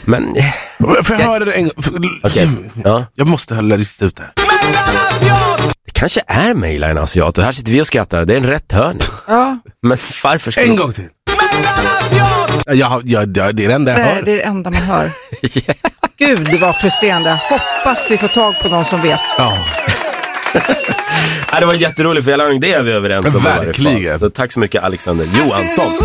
Men... Får jag höra det en gång? Okej. Ja. Jag måste höra lista ut det här. Det kanske är Maila en asiat. Och här sitter vi och skrattar. Det är en rätt hörn. Ja. Men varför ska En gång till. Ja, det är det enda jag hör. Det är det enda man hör. Gud, det var frustrerande. Hoppas vi får tag på någon som vet. Ja. Det var jätteroligt för hela gången. Det är vi överens om. Verkligen. Så tack så mycket Alexander Johansson.